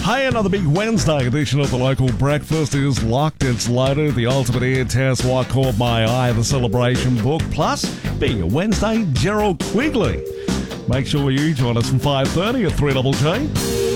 Hey, another big Wednesday edition of the Local Breakfast is locked. It's loaded. The ultimate air test, What Caught My Eye, the celebration book, plus being a Wednesday, Gerald Quigley. Make sure you join us from 5:30 at 3GG.